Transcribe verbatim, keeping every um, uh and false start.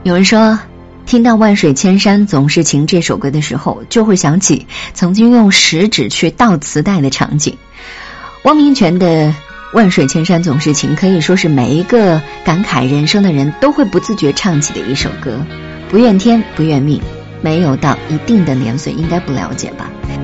有人说，听到万水千山总是情这首歌的时候，就会想起曾经用食指去倒磁带的场景。汪明荃的万水千山总是情可以说是每一个感慨人生的人都会不自觉唱起的一首歌。不怨天不怨命，没有到一定的年岁应该不了解吧。